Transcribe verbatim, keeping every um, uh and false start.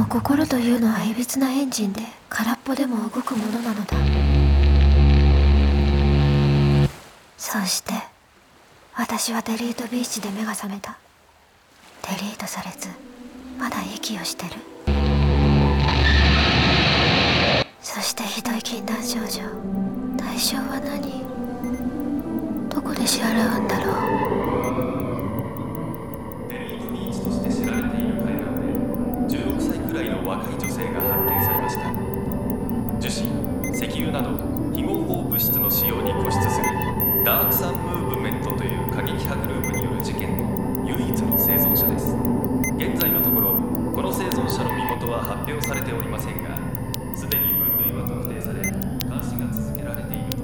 も心というのはいびつなエンジンで空っぽでも動くものなのだ。そして私はデリートビーチで目が覚めた。デリートされずまだ息をしてる。そしてひどい禁断症状、対象は何？どこで支払うんだろう。